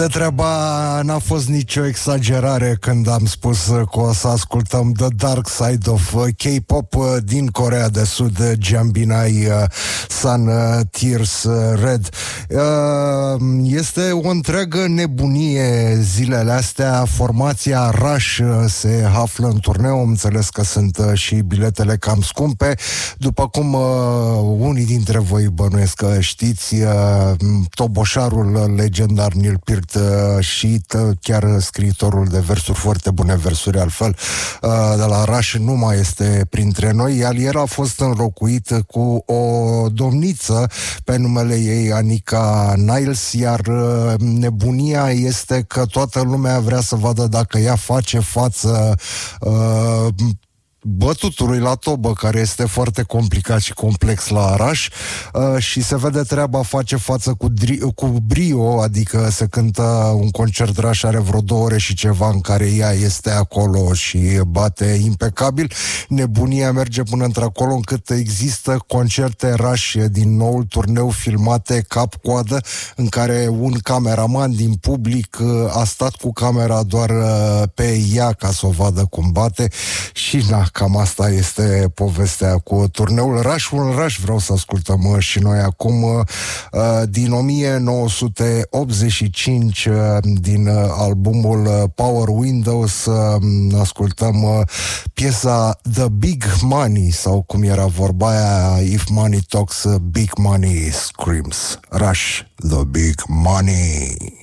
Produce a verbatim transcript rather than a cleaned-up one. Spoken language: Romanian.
Treaba n-a fost nicio exagerare când am spus că o să ascultăm The Dark Side of K-pop din Coreea de Sud, Jambinai Sun Tears Red. Este o întreagă nebunie zilele astea. Formația Rush se află în turneu. Am înțeles că sunt și biletele cam scumpe. După cum unii dintre voi bănuiesc că știți, toboșarul legendar Neil Peart și chiar scriitorul de versuri, foarte bune versuri altfel, de la Rush, nu mai este printre noi, iar el a fost înlocuit cu o domniță pe numele ei Anika Niles, iar nebunia este că toată lumea vrea să vadă dacă ea face față uh, bătutului la tobă, care este foarte complicat și complex la Rush, uh, și se vede treaba face față cu, dri- cu brio, adică se cântă un concert Rush, are vreo două ore și ceva în care ea este acolo și bate impecabil. Nebunia merge până într-acolo încât există concerte Rush din noul turneu filmate cap-coadă, în care un cameraman din public uh, a stat cu camera doar uh, pe ea ca să o vadă cum bate și na, cam asta este povestea cu turneul Rush. Un Rush vreau să ascultăm și noi acum, din o mie nouă sute optzeci și cinci, din albumul Power Windows. Ascultăm piesa The Big Money, sau cum era vorba aia, If Money Talks, Big Money Screams. Rush, The Big Money.